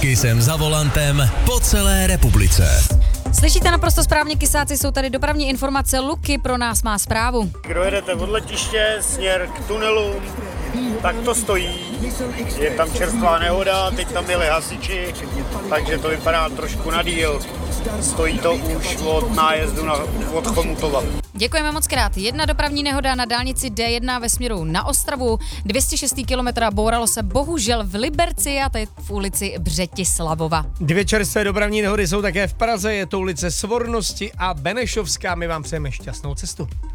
Kysem za volantem po celé republice. Slyšíte naprosto správně, kysáci, jsou tady dopravní informace. Luky pro nás má zprávu. Kdo jedete od letiště směr k tunelu, tak to stojí. Je tam čerstvá nehoda, teď tam byli hasiči, takže to vypadá trošku na díl. Stojí to už od nájezdu od Chomutova. Děkujeme moc krát. Jedna dopravní nehoda na dálnici D1 ve směru na Ostravu. 206 kilometra bouralo se bohužel v Liberci a teď v ulici Břetislavova. 2 čerstvé dopravní nehody jsou také v Praze, je to ulice Svornosti a Benešovská. My vám přejeme šťastnou cestu.